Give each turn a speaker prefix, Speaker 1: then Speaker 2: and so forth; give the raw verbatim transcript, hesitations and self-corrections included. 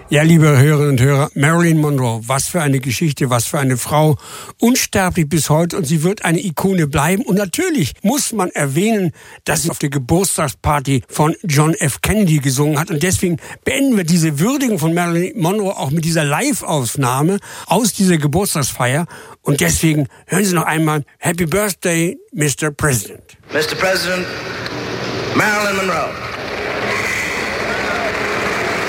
Speaker 1: Ja, liebe Hörerinnen und Hörer, Marilyn Monroe, was für eine Geschichte, was für eine Frau, unsterblich bis heute, und sie wird eine Ikone bleiben. Und natürlich muss man erwähnen, dass sie auf der Geburtstagsparty von John F. Kennedy gesungen hat. Und deswegen beenden wir diese Würdigung von Marilyn Monroe auch mit dieser Live-Aufnahme aus dieser Geburtstagsfeier. Und deswegen hören Sie noch einmal Happy Birthday, Mister President.
Speaker 2: Mister President, Marilyn Monroe.